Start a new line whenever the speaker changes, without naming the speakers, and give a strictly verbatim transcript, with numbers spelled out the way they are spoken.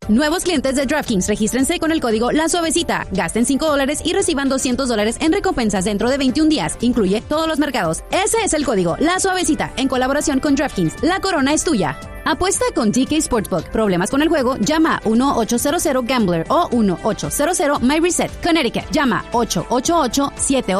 Nuevos clientes de DraftKings, regístrense con el código La Suavecita. Gasten cinco dólares y reciban doscientos dólares en recompensas dentro de veintiún días. Incluye todos los mercados. Ese es el código La Suavecita, en colaboración con DraftKings. La corona es tuya. Apuesta con D K Sportsbook. ¿Problemas con el juego? Llama uno ocho cero cero Gambler o uno ocho cero cero My Reset. Connecticut. Llama ocho ocho ocho siete